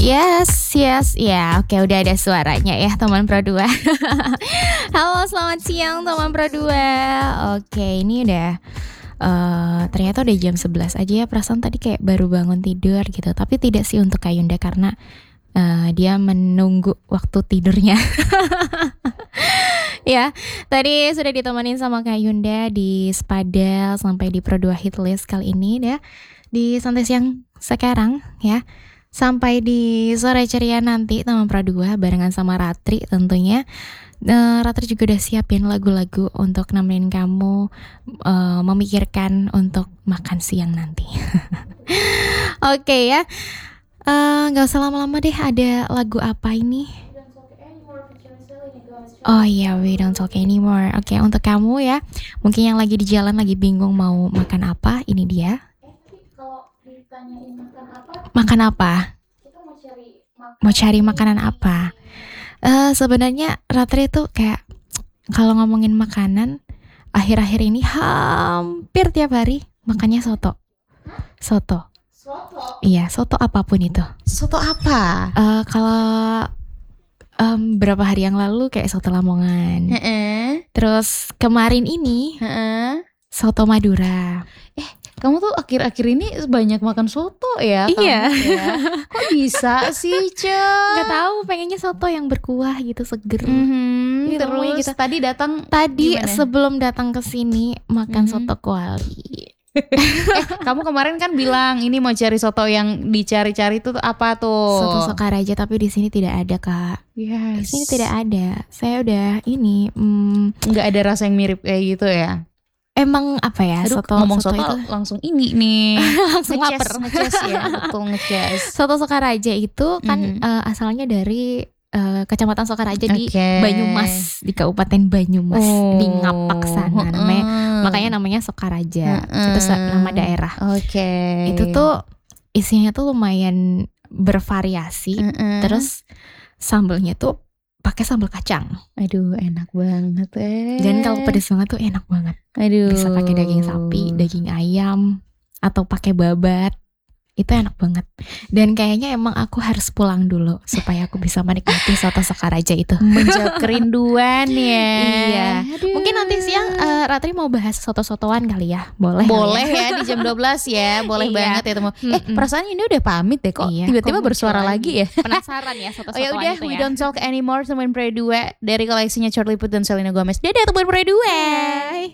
Yes, ya, oke udah ada suaranya ya teman Pro 2. Halo, selamat siang teman Pro 2. Oke, ini udah ternyata udah jam 11 aja ya, perasaan tadi kayak baru bangun tidur gitu. Tapi tidak sih untuk Kak Yunda karena dia menunggu waktu tidurnya. Ya, tadi sudah ditemenin sama Kak Yunda di Spadel sampai di Pro 2 Hitlist kali ini ya. Di santai siang sekarang ya. Sampai di sore ceria nanti teman Pro 2 barengan sama Ratri tentunya. Ratri juga udah siapin lagu-lagu untuk nemenin kamu memikirkan untuk makan siang nanti. Oke ya, gak usah lama-lama deh, ada lagu apa ini? Oh iya, We Don't Talk Anymore. Oke, untuk kamu ya, mungkin yang lagi di jalan lagi bingung mau makan apa, ini dia. Makan apa? Mau cari makanan apa? Sebenarnya Ratri tuh kayak kalau ngomongin makanan akhir-akhir ini hampir tiap hari makannya soto. Soto. Iya, soto apapun itu. Soto apa? Kalau berapa hari yang lalu kayak soto Lamongan. Terus kemarin ini soto Madura. Kamu tuh akhir-akhir ini banyak makan soto ya? Iya. Ya? Kok bisa sih, Gak tahu, pengennya soto yang berkuah gitu, seger. Terus gitu. tadi datang gimana? Sebelum datang ke sini makan soto kuali. Kamu kemarin kan bilang ini mau cari soto yang dicari-cari tuh apa tuh? Soto Sokaraja, tapi di sini tidak ada, Kak. Yes. Di sini tidak ada. Saya udah ini nggak ada rasa yang mirip kayak gitu ya? Emang apa ya? Aduh, soto ngomong soto itu langsung ini nih. langsung lapar. Ngeces ya, betul ngeces. Soto Sokaraja itu kan asalnya dari Kecamatan Sokaraja di Banyumas, di Kabupaten Banyumas, di Ngapak sana namanya. Makanya namanya Sokaraja. Itu nama daerah. Itu tuh isinya tuh lumayan bervariasi. Terus sambelnya tuh pakai sambal kacang. Aduh, enak banget Dan kalau pedes banget tuh enak banget. Aduh. Bisa pakai daging sapi, daging ayam, atau pakai babat. Itu enak banget. Dan kayaknya emang aku harus pulang dulu supaya aku bisa menikmati soto Sokaraja itu. Menjawab kerinduan ya. Iya. Aduh. Mungkin nanti siang Ratri mau bahas soto-sotoan kali ya. Boleh ya di jam 12 ya. Boleh banget ya teman. Perasaan ini udah pamit deh kok. Tiba-tiba bersuara lagi ya. Penasaran ya soto-sotoan ya udah, itu ya. We Don't Talk Anymore teman Pro 2 dari koleksinya Charlie Puth dan Selena Gomez. Dadah teman Pro 2.